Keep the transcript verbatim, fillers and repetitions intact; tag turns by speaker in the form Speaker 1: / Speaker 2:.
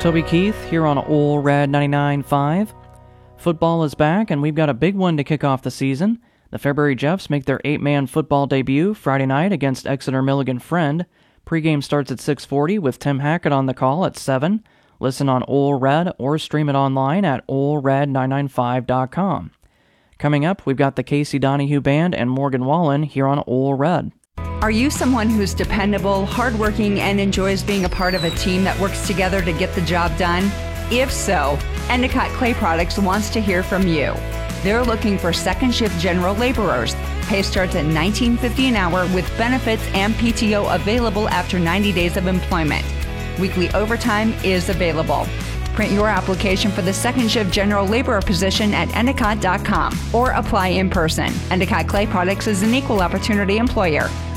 Speaker 1: Toby Keith here on Ole Red ninety-nine point five. Football is back, and we've got a big one to kick off the season. The February Jeffs make their eight-man football debut Friday night against Exeter Milligan Friend. Pre-game starts at six forty with Tim Hackett on the call at seven. Listen on Ole Red or stream it online at ole red nine nine five dot com. Coming up, we've got the Casey Donahue Band and Morgan Wallen here on Ole Red.
Speaker 2: Are you someone who's dependable, hardworking, and enjoys being a part of a team that works together to get the job done? If so, Endicott Clay Products wants to hear from you. They're looking for second shift general laborers. Pay starts at nineteen fifty an hour with benefits and P T O available after ninety days of employment. Weekly overtime is available. Print your application for the second shift general laborer position at endicott dot com or apply in person. Endicott Clay Products is an equal opportunity employer.